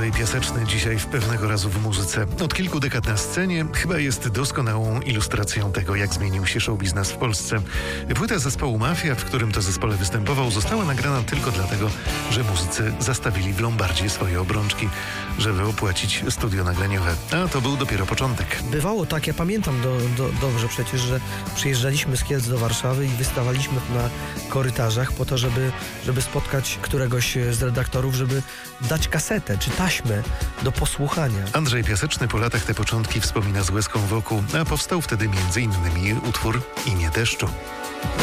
Andrzej Piaseczny dzisiaj w Pewnego razu w muzyce. Od kilku dekad na scenie chyba jest doskonałą ilustracją tego, jak zmienił się showbiznes w Polsce. Płyta zespołu Mafia, w którym to zespole występował, została nagrana tylko dlatego, że muzycy zastawili w Lombardzie swoje obrączki, żeby opłacić studio nagraniowe. A to był dopiero początek. Bywało tak, ja pamiętam dobrze przecież, że przyjeżdżaliśmy z Kielc do Warszawy i wystawaliśmy na korytarzach po to, żeby spotkać któregoś z redaktorów, żeby dać kasetę czy taśmę do posłuchania. Andrzej Piaseczny po latach te początki wspomina z łezką wokół, a powstał wtedy m.in. utwór Imię deszczu.